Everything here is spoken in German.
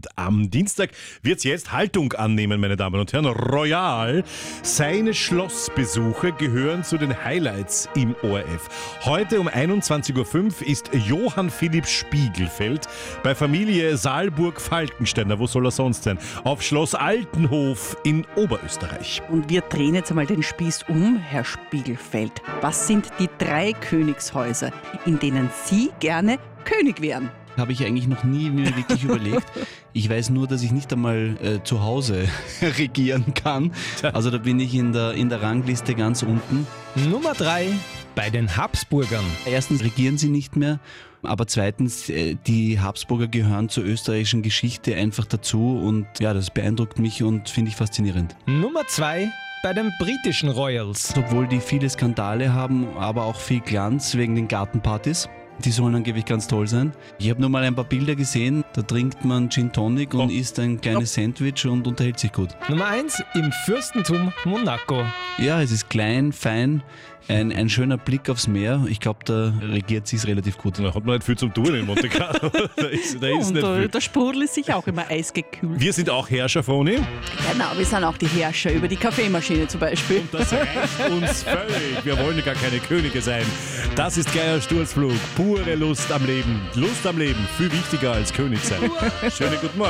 Und am Dienstag wird es jetzt Haltung annehmen, meine Damen und Herren. Royal, seine Schlossbesuche gehören zu den Highlights im ORF. Heute um 21.05 Uhr ist Johann Philipp Spiegelfeld bei Familie Saalburg-Falkensteiner, wo soll er sonst sein, auf Schloss Altenhof in Oberösterreich. Und wir drehen jetzt einmal den Spieß um, Herr Spiegelfeld. Was sind die 3 Königshäuser, in denen Sie gerne König wären? Habe ich eigentlich noch nie mir wirklich überlegt. Ich weiß nur, dass ich nicht einmal zu Hause regieren kann. Also da bin ich in der Rangliste ganz unten. Nummer 3 bei den Habsburgern. Erstens regieren sie nicht mehr, aber zweitens, die Habsburger gehören zur österreichischen Geschichte einfach dazu und ja, das beeindruckt mich und finde ich faszinierend. Nummer 2 bei den britischen Royals. Obwohl die viele Skandale haben, aber auch viel Glanz wegen den Gartenpartys. Die sollen angeblich ganz toll sein. Ich habe nur mal ein paar Bilder gesehen, da trinkt man Gin Tonic und isst ein kleines Sandwich und unterhält sich gut. Nummer 1 im Fürstentum Monaco. Ja, es ist klein, fein, ein schöner Blick aufs Meer. Ich glaube, da regiert sich's relativ gut. Da hat man nicht viel zum Tun in Monte Carlo. da ist nicht viel. Der Sprudel ist sicher auch immer eisgekühlt. Wir sind auch Herrscher, Froni. Genau, wir sind auch die Herrscher über die Kaffeemaschine zum Beispiel. Und das reicht uns völlig. Wir wollen gar keine Könige sein. Das ist Geier Sturzflug. Pure Lust am Leben. Lust am Leben. Viel wichtiger als König sein. Schönen guten Morgen.